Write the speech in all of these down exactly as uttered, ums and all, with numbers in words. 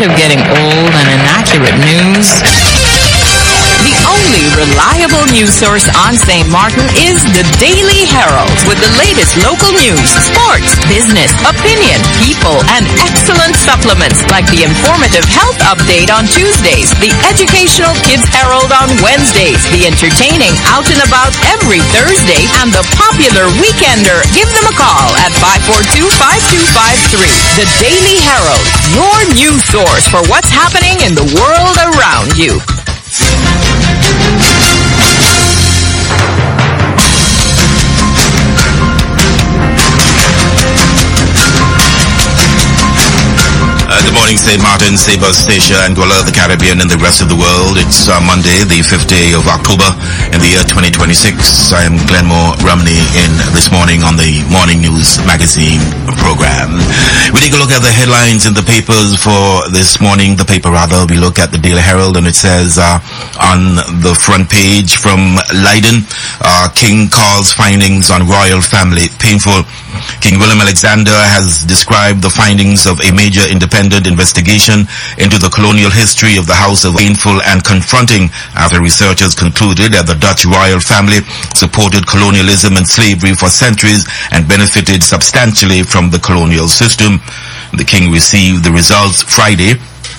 Tired of getting old and inaccurate news? The only reliable news source on Saint Martin is the Daily Herald, with the latest local news, sports, business, opinion, people, and excellent supplements like the informative health update on Tuesdays, the educational Kids Herald on Wednesdays, the entertaining Out and About every Thursday, and the popular Weekender. Give them a call at five four two, five two five three. The Daily Herald, your news source for what's happening in the world around you. Uh, good morning, Saint Martin, Sabre, Stacia, Anguilla, the Caribbean, and the rest of the world. It's uh, Monday, the fifth day of October in the year twenty twenty-six. I am Glenmore Romney in this morning on the Morning News Magazine program. We take a look at the headlines in the papers for this morning. The paper, rather, we look at the Daily Herald, and it says uh, on the front page from Leiden, uh, King calls findings on royal family painful. King William Alexander has described the findings of a major independent investigation into the colonial history of the House of painful and confronting after researchers concluded that the Dutch royal family supported colonialism and slavery for centuries and benefited substantially from the colonial system. The king received the results Friday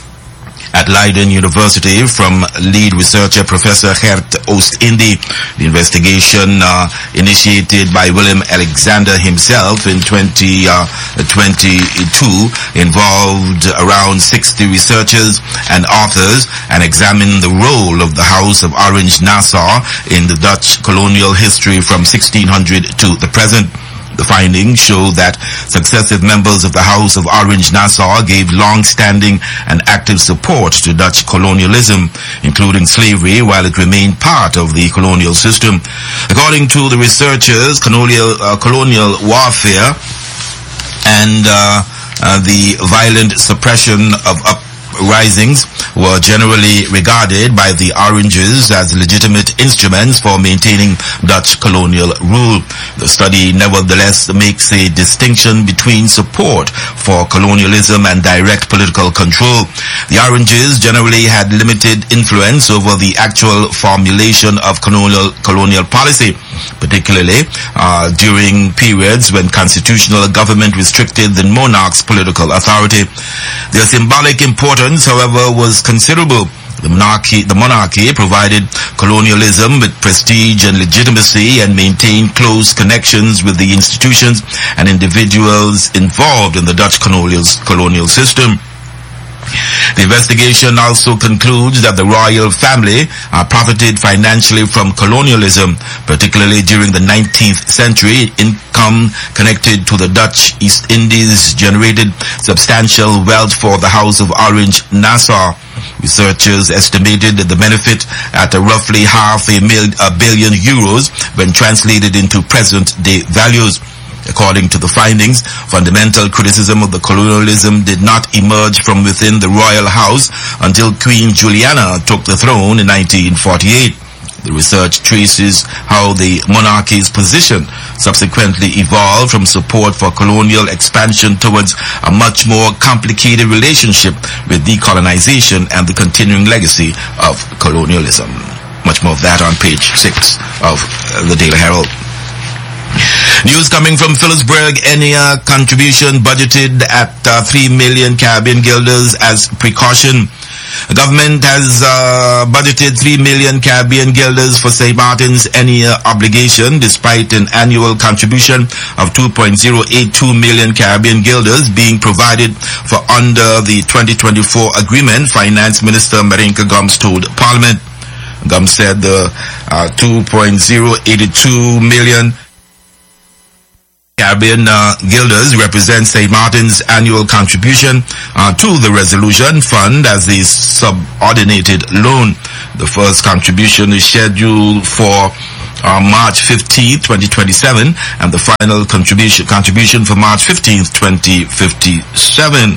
at Leiden University from lead researcher Professor Gert Oostindie. The investigation uh, initiated by William Alexander himself in twenty twenty-two involved around sixty researchers and authors and examined the role of the House of Orange-Nassau in the Dutch colonial history from sixteen hundred to the present. The findings show that successive members of the House of Orange-Nassau gave long-standing and active support to Dutch colonialism, including slavery, while it remained part of the colonial system. According to the researchers, colonial, uh, colonial warfare and uh, uh, the violent suppression of up risings were generally regarded by the Oranges as legitimate instruments for maintaining Dutch colonial rule. The study nevertheless makes a distinction between support for colonialism and direct political control. The Oranges generally had limited influence over the actual formulation of colonial colonial policy, particularly uh, during periods when constitutional government restricted the monarch's political authority. Their symbolic importance, however, was considerable. The monarchy, the monarchy provided colonialism with prestige and legitimacy and maintained close connections with the institutions and individuals involved in the Dutch colonial, colonial system. The investigation also concludes that the royal family uh, profited financially from colonialism, particularly during the nineteenth century. Income connected to the Dutch East Indies generated substantial wealth for the House of Orange-Nassau. Researchers estimated the benefit at a roughly half a, mil- a billion euros when translated into present-day values. According to the findings, fundamental criticism of the colonialism did not emerge from within the royal house until Queen Juliana took the throne in nineteen forty-eight. The research traces how the monarchy's position subsequently evolved from support for colonial expansion towards a much more complicated relationship with decolonization and the continuing legacy of colonialism. Much more of that on page six of the Daily Herald. News coming from Phillipsburg, N I A contribution budgeted at uh, three million Caribbean guilders as precaution. The government has uh, budgeted three million Caribbean guilders for Saint Martin's N I A obligation, despite an annual contribution of two point zero eight two million Caribbean guilders being provided for under the twenty twenty-four agreement, Finance Minister Marinka Gums told Parliament. Gums said the uh, two point zero eight two million Caribbean uh, guilders represent Saint Martin's annual contribution uh, to the Resolution Fund as a subordinated loan. The first contribution is scheduled for uh, March fifteenth, twenty twenty-seven, and the final contribution contribution for March fifteenth, twenty fifty-seven.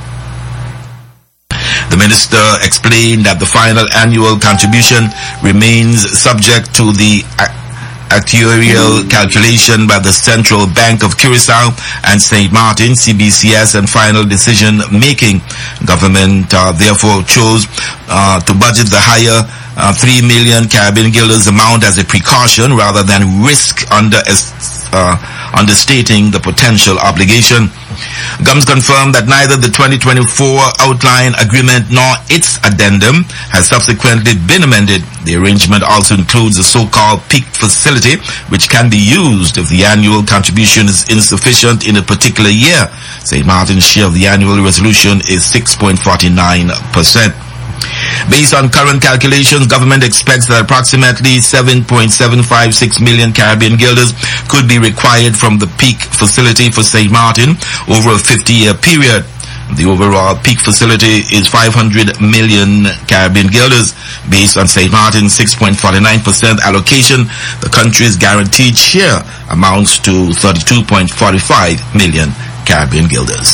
The minister explained that the final annual contribution remains subject to the actuarial calculation by the Central Bank of Curacao and Saint Martin, C B C S, and final decision making. Government uh, therefore chose uh, to budget the higher uh, three million Caribbean guilders amount as a precaution rather than risk under uh, understating the potential obligation. G U M S confirmed that neither the twenty twenty-four outline agreement nor its addendum has subsequently been amended. The arrangement also includes a so-called peak facility, which can be used if the annual contribution is insufficient in a particular year. Saint Martin's share of the annual resolution is six point four nine percent. Based on current calculations, government expects that approximately seven point seven five six million Caribbean guilders could be required from the peak facility for Saint Martin over a fifty-year period. The overall peak facility is five hundred million Caribbean guilders. Based on Saint Martin's six point four nine percent allocation, the country's guaranteed share amounts to thirty-two point four five million Caribbean guilders.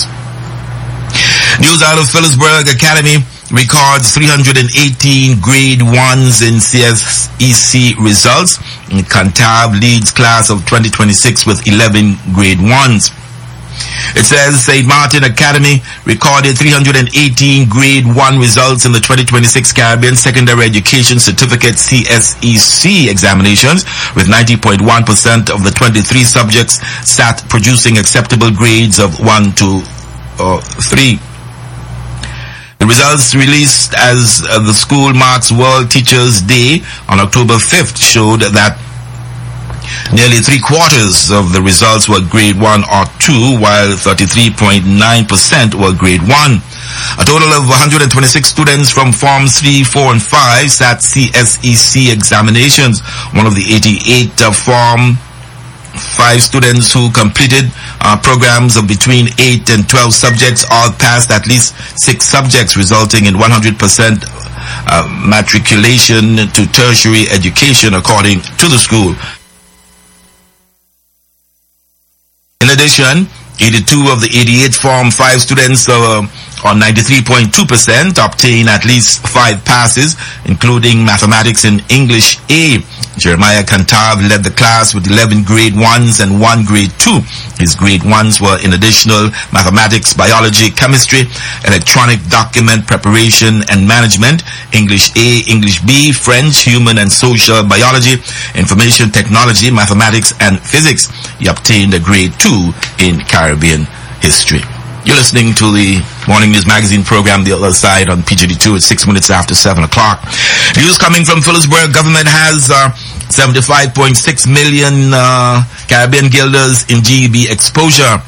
News out of Phillipsburg Academy records three hundred eighteen grade ones in C S E C results. Cantab leads class of twenty twenty-six with eleven grade ones. It says Saint Martin Academy recorded three hundred eighteen grade one results in the twenty twenty-six Caribbean Secondary Education Certificate C S E C examinations, with ninety point one percent of the twenty-three subjects sat producing acceptable grades of one to uh, three. The results released as uh, the school marks World Teachers' Day on October fifth showed that nearly three quarters of the results were grade one or two, while thirty-three point nine percent were grade one. A total of one hundred twenty-six students from Forms three, four, and five sat C S E C examinations. One of the eighty-eight uh, Form five students who completed uh, programs of between eight and twelve subjects all passed at least six subjects, resulting in one hundred percent uh, matriculation to tertiary education, according to the school. In addition, eighty-two of the eighty-eight Form five students uh, on ninety-three point two percent obtained at least five passes, including mathematics and English A. Jeremiah Cantav led the class with eleven grade ones and one grade two. His grade ones were in additional mathematics, biology, chemistry, electronic document preparation and management, English A, English B, French, human and social biology, information technology, mathematics, and physics. He obtained a grade two in Caribbean history. You're listening to the Morning News Magazine program, The Other Side, on P G D two at six minutes after seven o'clock. News coming from Phillipsburg. Government has uh, seventy-five point six million uh, Caribbean guilders in G E B exposure.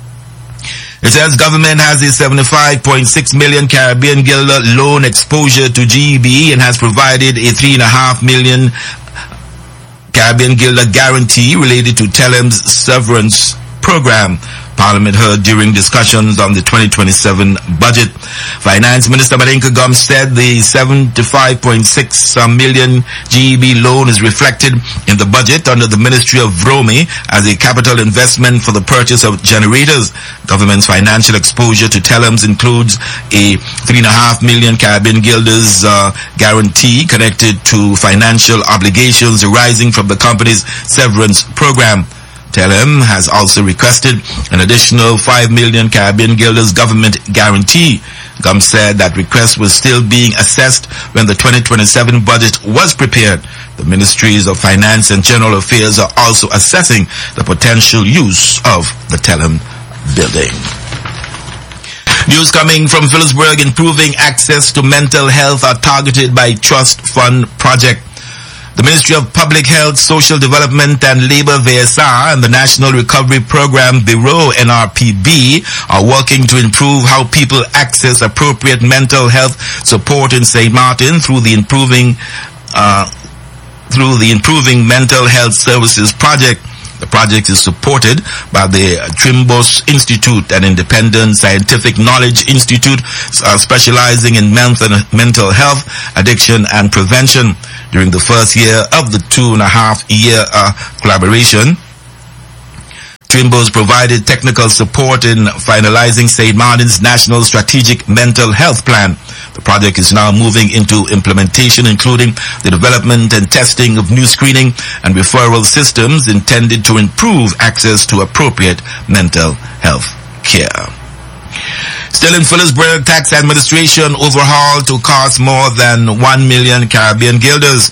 It says government has a seventy-five point six million Caribbean guilder loan exposure to G E B and has provided a three and a half million Caribbean guilder guarantee related to Telem's severance program. Parliament heard during discussions on the twenty twenty-seven budget. Finance Minister Marinka Gums said the seventy-five point six million G E B loan is reflected in the budget under the Ministry of Vrome as a capital investment for the purchase of generators. Government's financial exposure to Telems includes a three and a half million Caribbean guilders uh, guarantee connected to financial obligations arising from the company's severance program. Telem has also requested an additional five million Caribbean guilders government guarantee. Gums said that request was still being assessed when the twenty twenty-seven budget was prepared. The Ministries of Finance and General Affairs are also assessing the potential use of the Telem building. News coming from Phillipsburg. Improving access to mental health are targeted by Trust Fund Project. The Ministry of Public Health, Social Development and Labour V S R and the National Recovery Program Bureau N R P B are working to improve how people access appropriate mental health support in Saint Martin through the improving uh, through the Improving Mental Health Services project. The project is supported by the Trimbos Institute, an independent scientific knowledge institute uh, specializing in mental health, addiction, and prevention. During the first year of the two and a half year uh, collaboration, Trimbos provided technical support in finalizing Saint Martin's National Strategic Mental Health Plan. The The project is now moving into implementation, including the development and testing of new screening and referral systems intended to improve access to appropriate mental health care. Still in Phillipsburg, tax administration overhaul to cost more than one million Caribbean guilders.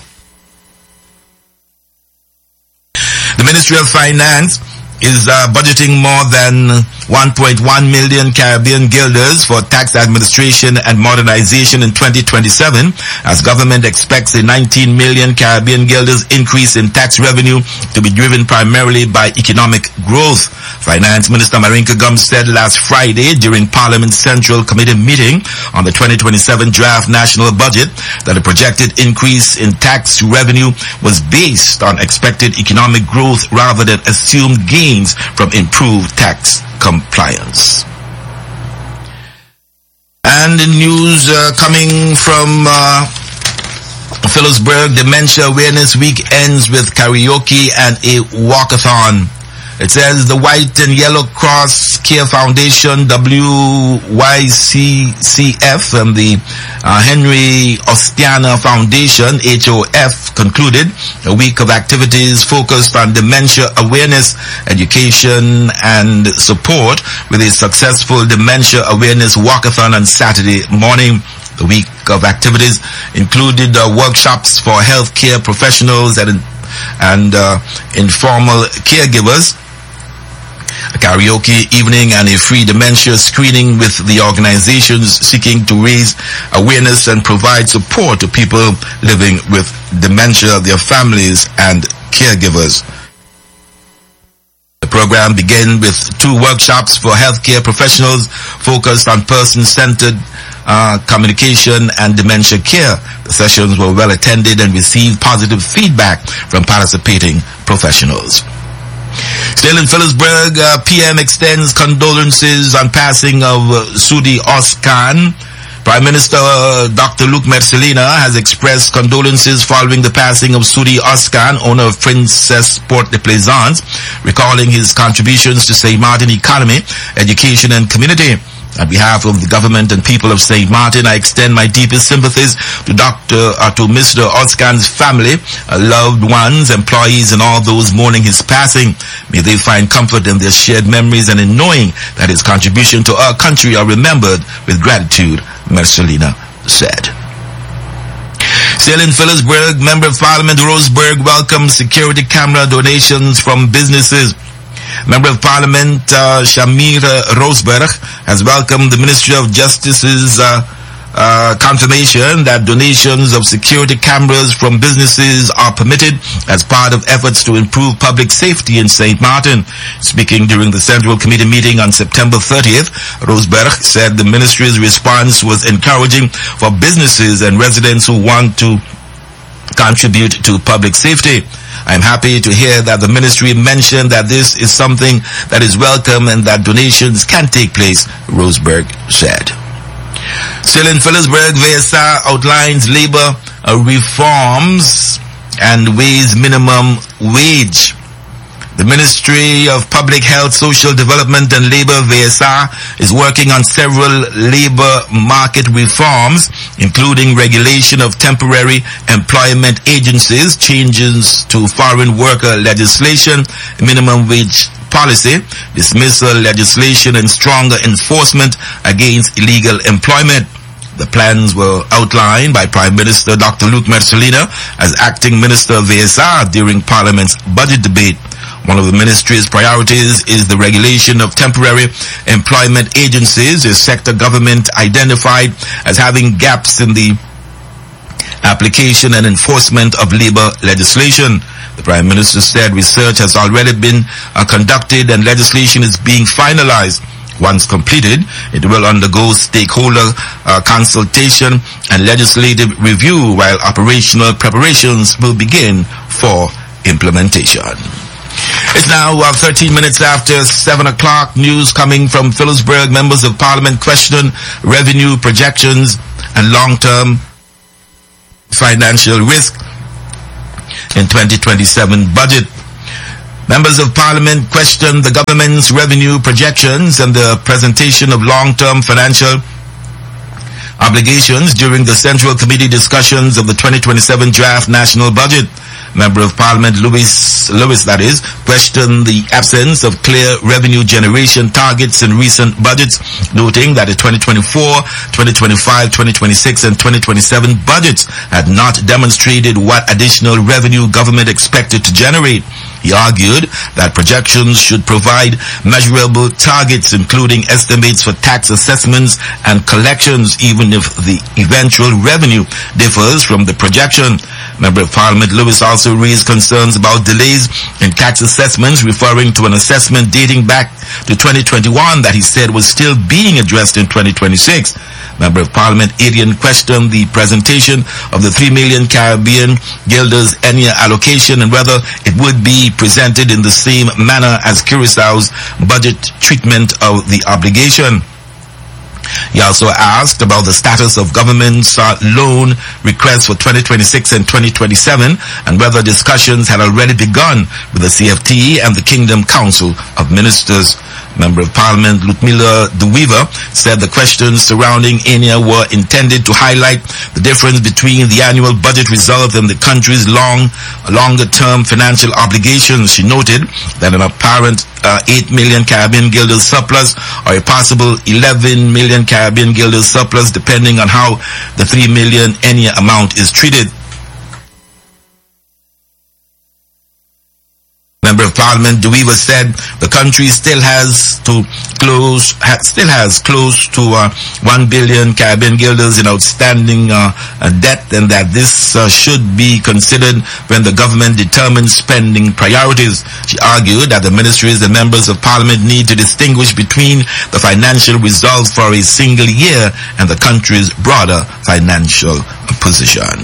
The Ministry of Finance is uh, budgeting more than one point one million Caribbean guilders for tax administration and modernization in twenty twenty-seven, as government expects a nineteen million Caribbean guilders increase in tax revenue to be driven primarily by economic growth. Finance Minister Marinka Gums said last Friday during Parliament's Central Committee meeting on the twenty twenty-seven draft national budget that the projected increase in tax revenue was based on expected economic growth rather than assumed gains from improved tax compliance. And the news uh, coming from uh, Phillipsburg, Dementia Awareness Week ends with karaoke and a walkathon. It says the White and Yellow Cross Care Foundation, W Y C C F, and the uh, Henry Ostiana Foundation, H O F, concluded a week of activities focused on dementia awareness, education, and support with a successful dementia awareness walkathon on Saturday morning. The week of activities included uh, workshops for healthcare professionals and, and uh, informal caregivers, a karaoke evening, and a free dementia screening with the organizations seeking to raise awareness and provide support to people living with dementia, their families, and caregivers. The program began with two workshops for healthcare professionals focused on person-centered uh, communication and dementia care. The sessions were well attended and received positive feedback from participating professionals. Still in Phillipsburg, uh, P M extends condolences on passing of uh, Sudi Oscan. Prime Minister uh, Doctor Luc Mercelina has expressed condolences following the passing of Sudi Oscan, owner of Princess Port de Plaisance, recalling his contributions to Saint Martin economy, education, and community. On behalf of the government and people of Saint Martin, I extend my deepest sympathies to Doctor Uh, to Mister Oscan's family, uh, loved ones, employees, and all those mourning his passing. May they find comfort in their shared memories and in knowing that his contribution to our country are remembered with gratitude, Mercelina said. Still in Phillipsburg, Member of Parliament Roseburg welcomes security camera donations from businesses. Member of Parliament uh, Shamira Roseberg has welcomed the Ministry of Justice's uh, uh, confirmation that donations of security cameras from businesses are permitted as part of efforts to improve public safety in Saint Martin. Speaking during the Central Committee meeting on September thirtieth, Roseberg said the ministry's response was encouraging for businesses and residents who want to contribute to public safety. I am happy to hear that the ministry mentioned that this is something that is welcome and that donations can take place, Roseberg said. Still in Phillipsburg, V S A outlines labor uh, reforms and weighs minimum wage. The Ministry of Public Health, Social Development and Labor, V S A, is working on several labor market reforms, including regulation of temporary employment agencies, changes to foreign worker legislation, minimum wage policy, dismissal legislation, and stronger enforcement against illegal employment. The plans were outlined by Prime Minister Doctor Luc Mercelina as acting Minister of V S A during Parliament's budget debate. One of the ministry's priorities is the regulation of temporary employment agencies, a sector government identified as having gaps in the application and enforcement of labor legislation. The Prime Minister said research has already been uh, conducted and legislation is being finalized. Once completed, it will undergo stakeholder uh, consultation and legislative review, while operational preparations will begin for implementation. It's now uh, thirteen minutes after seven o'clock. News coming from Phillipsburg. Members of Parliament question revenue projections and long-term financial risk in twenty twenty-seven budget. Members of Parliament question the government's revenue projections and the presentation of long-term financial obligations during the Central Committee discussions of the twenty twenty-seven draft national budget. Member of Parliament Lewis, Lewis that is, questioned the absence of clear revenue generation targets in recent budgets, noting that the twenty twenty-four, twenty twenty-five, twenty twenty-six and twenty twenty-seven budgets had not demonstrated what additional revenue government expected to generate. He argued that projections should provide measurable targets, including estimates for tax assessments and collections, even if the eventual revenue differs from the projection. Member of Parliament Lewis also raised concerns about delays in tax assessments, referring to an assessment dating back to twenty twenty-one that he said was still being addressed in twenty twenty-six. Member of Parliament Adian questioned the presentation of the three million Caribbean Guilders E N I A allocation and whether it would be presented in the same manner as Curaçao's budget treatment of the obligation. He also asked about the status of government's uh, loan requests for twenty twenty-six and twenty twenty-seven and whether discussions had already begun with the C F T and the Kingdom Council of Ministers. Member of Parliament Ludmilla De Weaver said the questions surrounding E N I A were intended to highlight the difference between the annual budget result and the country's long, longer-term financial obligations. She noted that an apparent uh, eight million Caribbean Guilders surplus or a possible eleven million Caribbean Guilders surplus, depending on how the three million E N I A amount is treated. Member of Parliament De Weaver said the country still has to close, ha, still has close to uh, one billion Caribbean Guilders in outstanding uh, uh, debt, and that this uh, should be considered when the government determines spending priorities. She argued that the ministries and members of Parliament need to distinguish between the financial results for a single year and the country's broader financial position.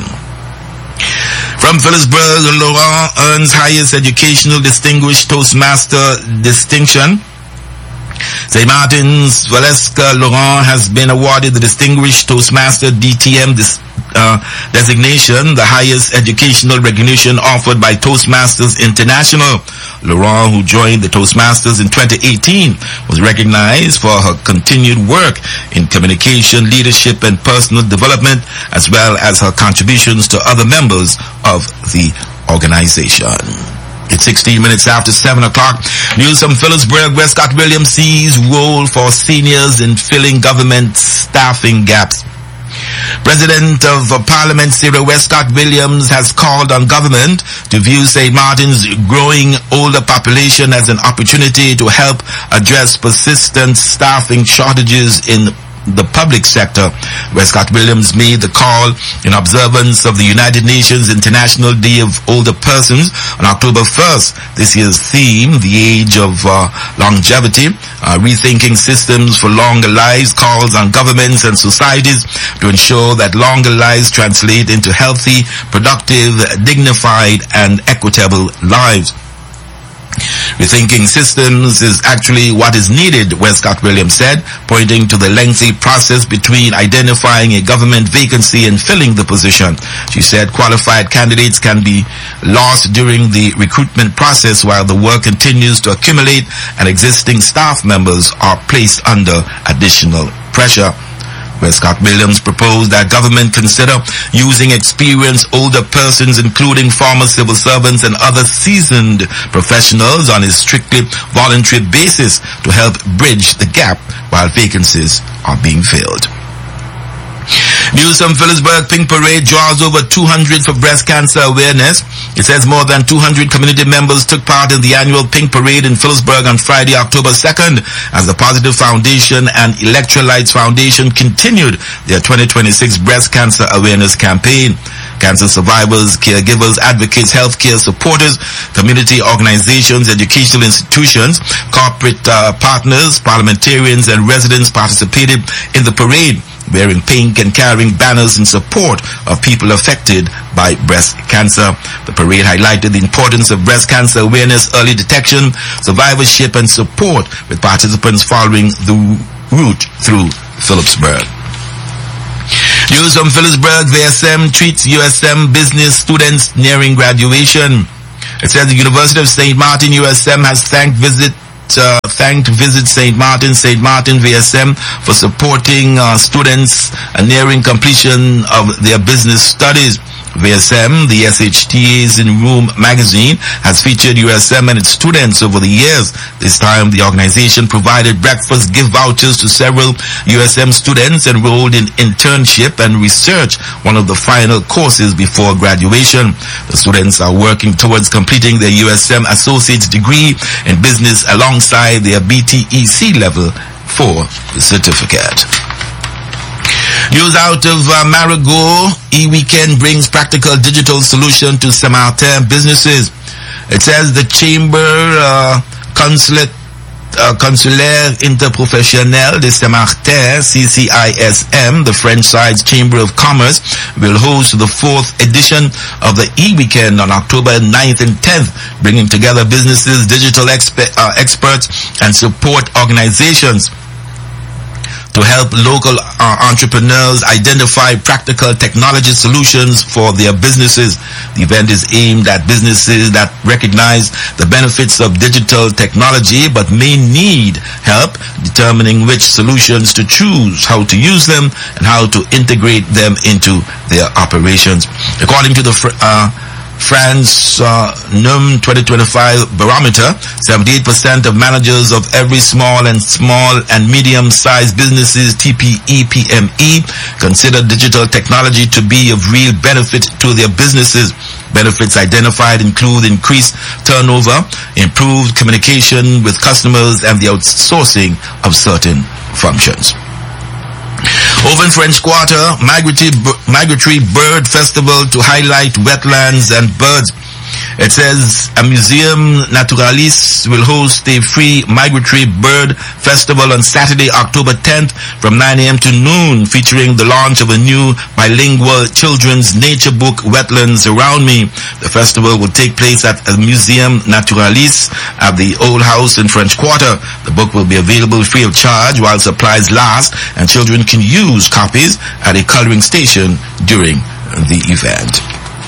From Phillipsburg, Laurent earns highest educational distinguished Toastmaster distinction. Saint Martin's Valeska Laurent has been awarded the Distinguished Toastmaster D T M dis, uh, designation, the highest educational recognition offered by Toastmasters International. Laurent, who joined the Toastmasters in twenty eighteen, was recognized for her continued work in communication, leadership, and personal development, as well as her contributions to other members of the organization. It's sixteen minutes after seven o'clock. News from Phillipsburg. Westcott Williams sees role for seniors in filling government staffing gaps. President of Parliament Sarah Westcott Williams has called on government to view Saint Martin's growing older population as an opportunity to help address persistent staffing shortages in the public sector. Westcott Williams made the call in observance of the United Nations International Day of Older Persons on October first. This year's theme, the age of uh, longevity, uh, rethinking systems for longer lives, calls on governments and societies to ensure that longer lives translate into healthy, productive, dignified, and equitable lives. Rethinking systems is actually what is needed, Westcott Williams said, pointing to the lengthy process between identifying a government vacancy and filling the position. She said qualified candidates can be lost during the recruitment process while the work continues to accumulate and existing staff members are placed under additional pressure. Westcott Williams proposed that government consider using experienced older persons, including former civil servants and other seasoned professionals, on a strictly voluntary basis to help bridge the gap while vacancies are being filled. News from Phillipsburg. Pink Parade draws over two hundred for breast cancer awareness. It says more than two hundred community members took part in the annual Pink Parade in Phillipsburg on Friday, October second, as the Positive Foundation and Electrolytes Foundation continued their twenty twenty-six breast cancer awareness campaign. Cancer survivors, caregivers, advocates, healthcare supporters, community organizations, educational institutions, corporate uh, partners, parliamentarians, and residents participated in the parade, wearing pink and carrying banners in support of people affected by breast cancer. The parade highlighted the importance of breast cancer awareness, early detection, survivorship, and support, with participants following the route through Phillipsburg. News from Phillipsburg. V S M treats U S M business students nearing graduation. It says the University of Saint Martin U S M has thanked visit Uh, thanked Visit Saint Martin, Saint Martin V S M for supporting uh, students uh, nearing completion of their business studies. V S M, the S H T A's in Room magazine, has featured U S M and its students over the years. This time, the organization provided breakfast gift vouchers to several U S M students enrolled in internship and research, one of the final courses before graduation. The students are working towards completing their U S M Associate's degree in business alongside their B T E C level four certificate. News out of uh, Marigot, eWeekend brings practical digital solution to Saint-Martin businesses. It says the Chamber uh, Consulate uh, Consulaire Interprofessionnel de Saint-Martin, C C I S M, the French side's Chamber of Commerce, will host the fourth edition of the eWeekend on October ninth and tenth, bringing together businesses, digital expe- uh, experts, and support organizations to help local uh, entrepreneurs identify practical technology solutions for their businesses. The event is aimed at businesses that recognize the benefits of digital technology but may need help determining which solutions to choose, how to use them, and how to integrate them into their operations. According to the uh, France uh, N U M twenty twenty-five barometer, seventy-eight percent of managers of every small and small and medium-sized businesses, T P E, P M E, consider digital technology to be of real benefit to their businesses. Benefits identified include increased turnover, improved communication with customers, and the outsourcing of certain functions. Over in French Quarter, migratory, migratory bird festival to highlight wetlands and birds. It says a museum naturaliste will host a free migratory bird festival on Saturday, October tenth from nine a.m. to noon, featuring the launch of a new bilingual children's nature book, Wetlands Around Me. The festival will take place at a museum naturaliste at the Old House in French Quarter. The book will be available free of charge while supplies last, and children can use copies at a coloring station during the event.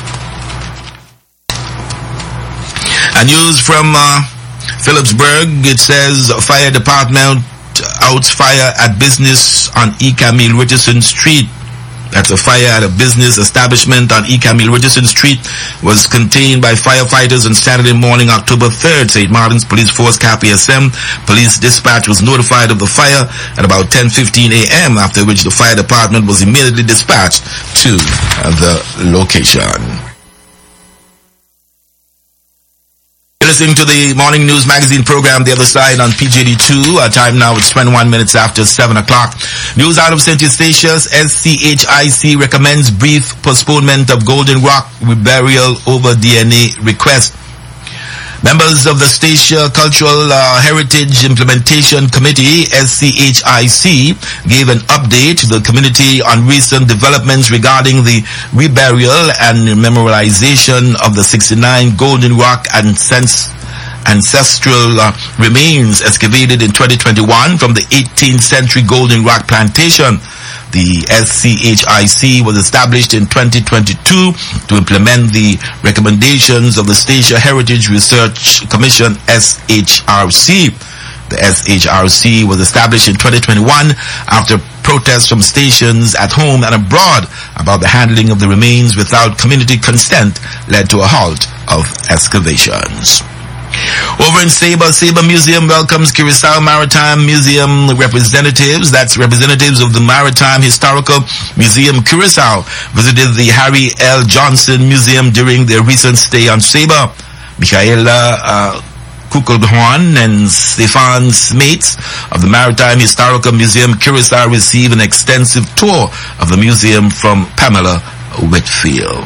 A news from uh, Phillipsburg, it says fire department outs fire at business on E. Camille Richardson Street. That's a fire at a business establishment on E. Camille Richardson Street was contained by firefighters on Saturday morning, October third. Saint Martin's Police Force, C A P S M, police dispatch was notified of the fire at about ten fifteen a.m., after which the fire department was immediately dispatched to uh, the location. Listening to the Morning News Magazine program, The Other Side on P J D two. Our time now is twenty-one minutes after seven o'clock. News out of Saint Eustatius. S C H I C recommends brief postponement of Golden Rock reburial over D N A request. Members of the Statia Cultural uh, Heritage Implementation Committee, S C H I C, gave an update to the community on recent developments regarding the reburial and memorialization of the sixty-nine Golden Rock and Sense ancestral uh, remains excavated in twenty twenty-one from the eighteenth century Golden Rock plantation. The S C H I C was established in twenty twenty-two to implement the recommendations of the Statia Heritage Research Commission, S H R C. The S H R C was established in twenty twenty-one after protests from stations at home and abroad about the handling of the remains without community consent led to a halt of excavations. Over in Sabre, Sabre Museum welcomes Curacao Maritime Museum representatives. That's representatives of the Maritime Historical Museum Curacao visited the Harry L. Johnson Museum during their recent stay on Sabre. Michaela uh, Kukulhorn and Stefan Smates of the Maritime Historical Museum Curacao received an extensive tour of the museum from Pamela Whitfield.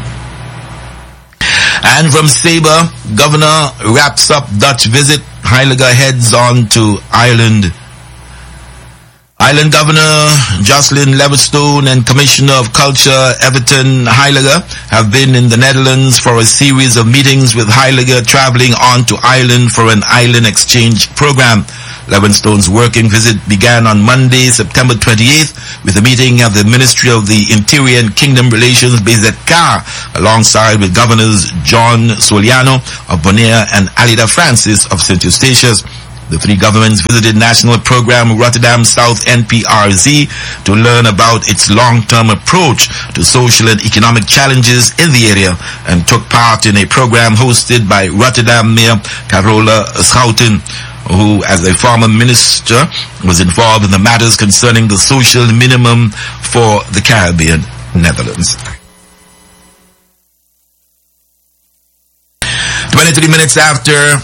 And from Sabre, Governor wraps up Dutch visit. Heiliger heads on to Ireland. Island Governor Jocelyn Leverstone and Commissioner of Culture Everton Heiliger have been in the Netherlands for a series of meetings, with Heiliger traveling on to Ireland for an island exchange program. Leverstone's working visit began on Monday, September twenty-eighth, with a meeting at the Ministry of the Interior and Kingdom Relations, B Z K, alongside with Governors John Soliano of Bonaire and Alida Francis of Saint Eustatius. The three governments visited National Program Rotterdam South N P R Z to learn about its long-term approach to social and economic challenges in the area and took part in a program hosted by Rotterdam Mayor Carola Schouten, who, as a former minister, was involved in the matters concerning the social minimum for the Caribbean Netherlands. twenty-three minutes after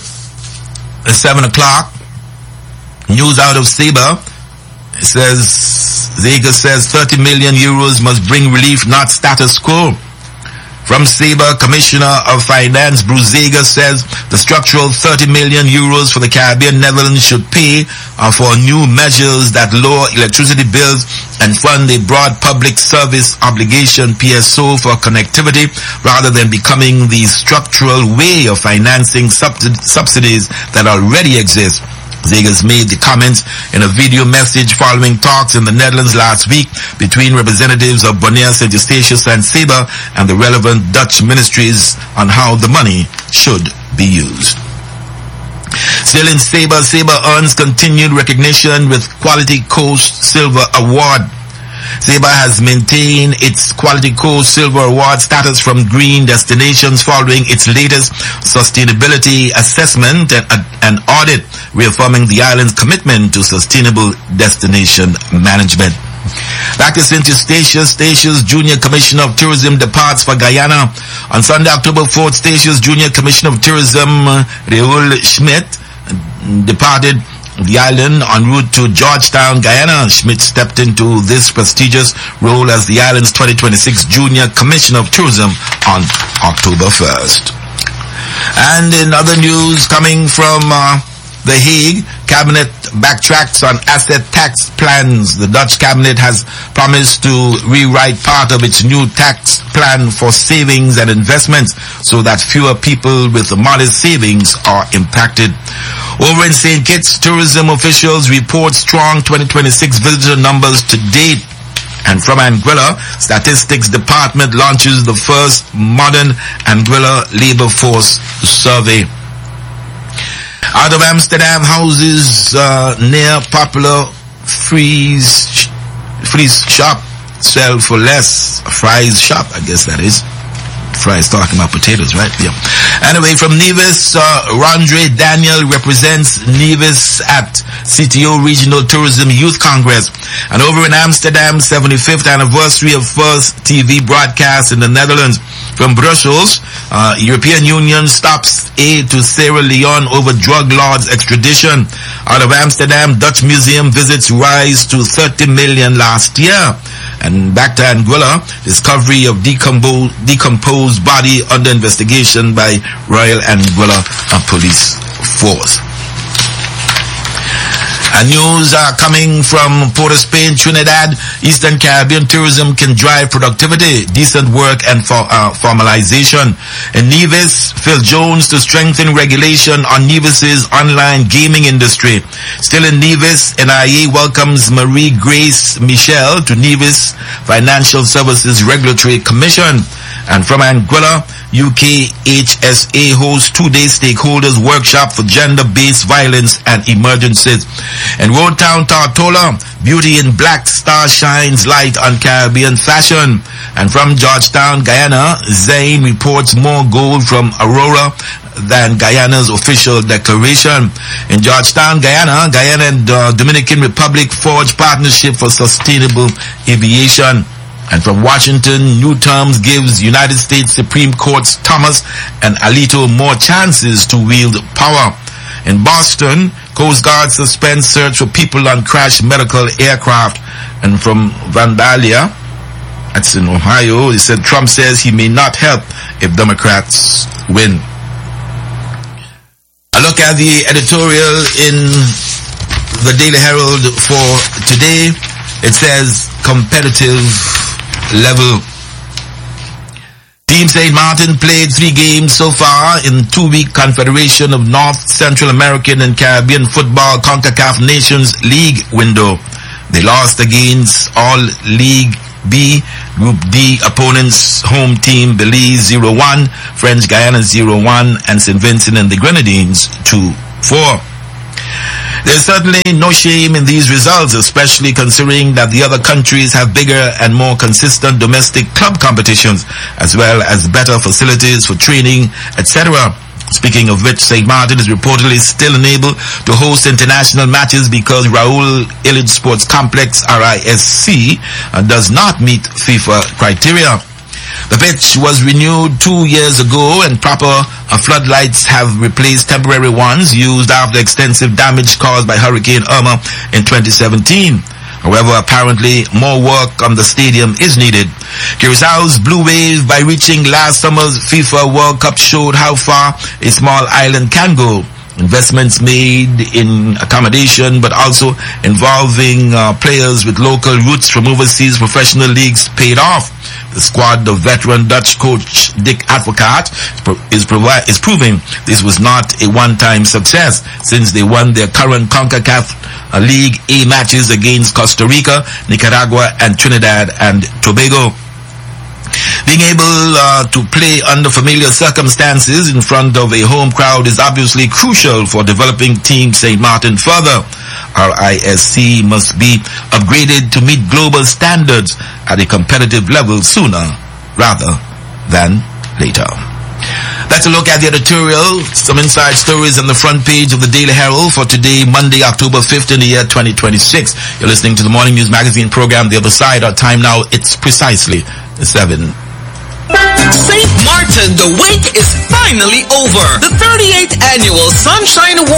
seven o'clock, news out of Seba. It says, Zega says thirty million euros must bring relief, not status quo. From Seba, Commissioner of Finance Bruce Zega says the structural thirty million euros for the Caribbean Netherlands should pay uh, for new measures that lower electricity bills and fund a broad public service obligation P S O for connectivity rather than becoming the structural way of financing subsidi- subsidies that already exist. Zegers made the comments in a video message following talks in the Netherlands last week between representatives of Bonaire, Saint Eustatius and Seba and the relevant Dutch ministries on how the money should be used. Still in Seba, Seba earns continued recognition with Quality Coast Silver Award. Seba has maintained its Quality Coast Silver Award status from Green Destinations following its latest sustainability assessment and, and audit, reaffirming the island's commitment to sustainable destination management. Back to Saint Eustatius, Eustatius Junior Commissioner of Tourism departs for Guyana. On Sunday, October fourth, Eustatius Junior Commissioner of Tourism Raoul Schmidt departed the island en route to Georgetown, Guyana. Schmidt stepped into this prestigious role as the island's twenty twenty-six Junior Commissioner of Tourism on October first. And in other news coming from uh, The Hague, Cabinet backtracks on asset tax plans. The Dutch Cabinet has promised to rewrite part of its new tax plan for savings and investments so that fewer people with modest savings are impacted. Over in Saint Kitts, tourism officials report strong twenty twenty-six visitor numbers to date. And from Anguilla, Statistics Department launches the first modern Anguilla labor force survey. Out of Amsterdam, houses uh, near popular Fries Fries shop sell for less. A Fries shop, I guess that is. Fries talking about potatoes, right? Yeah. Anyway, from Nevis, uh, Rondre Daniel represents Nevis at C T O Regional Tourism Youth Congress. And over in Amsterdam, seventy-fifth anniversary of first T V broadcast in the Netherlands. From Brussels, uh, European Union stops aid to Sierra Leone over drug lords extradition. Out of Amsterdam, Dutch Museum visits rise to thirty million last year. And back to Anguilla, discovery of decomposed, decomposed body under investigation by Royal Anguilla Police Force. And news are coming from Port of Spain, Trinidad. Eastern Caribbean tourism can drive productivity, decent work, and for, uh, formalization. In Nevis, Phil Jones to strengthen regulation on Nevis's online gaming industry. Still in Nevis, N I A welcomes Marie Grace Michel to Nevis Financial Services Regulatory Commission. And from Anguilla, U K H S A hosts two-day stakeholders workshop for gender-based violence and emergencies. In Road Town, Tortola, Beauty in Black star shines light on Caribbean fashion. And from Georgetown, Guyana, Zayn reports more gold from Aurora than Guyana's official declaration. In Georgetown, Guyana, Guyana and uh, Dominican Republic forge partnership for sustainable aviation. And from Washington, new terms gives United States Supreme Court's Thomas and Alito more chances to wield power. In Boston, Coast Guard suspends search for people on crashed medical aircraft. And from Vandalia, that's in Ohio, he said Trump says he may not help if Democrats win. A look at the editorial in the Daily Herald for today. It says competitive level. Team Saint Martin played three games so far in two-week Confederation of North Central American and Caribbean Football CONCACAF Nations League window. They lost against all League B, Group D opponents, home team Belize zero one, French Guiana zero one, and Saint Vincent and the Grenadines two four. There's certainly no shame in these results, especially considering that the other countries have bigger and more consistent domestic club competitions, as well as better facilities for training, et cetera. Speaking of which, Saint Martin is reportedly still unable to host international matches because Raoul Illich Sports Complex, R I S C, uh, does not meet FIFA criteria. The pitch was renewed two years ago, and proper uh, floodlights have replaced temporary ones used after extensive damage caused by Hurricane Irma in twenty seventeen. However, apparently more work on the stadium is needed. Curaçao's Blue Wave, by reaching last summer's FIFA World Cup, showed how far a small island can go. Investments made in accommodation, but also involving uh, players with local roots from overseas professional leagues, paid off. The squad of veteran Dutch coach Dick Advocaat is, provi- is proving this was not a one-time success, since they won their current CONCACAF uh, League A matches against Costa Rica, Nicaragua, and Trinidad and Tobago. Being able uh, to play under familiar circumstances in front of a home crowd is obviously crucial for developing Team Saint Martin further. R I S C must be upgraded to meet global standards at a competitive level sooner rather than later. That's a look at the editorial. Some inside stories on the front page of the Daily Herald for today, Monday, October fifth in the year twenty twenty-six. You're listening to the Morning News Magazine program, The Other Side. Our time now, it's precisely seven. Saint Martin, the wait is finally over. The thirty-eighth Annual Sunshine Award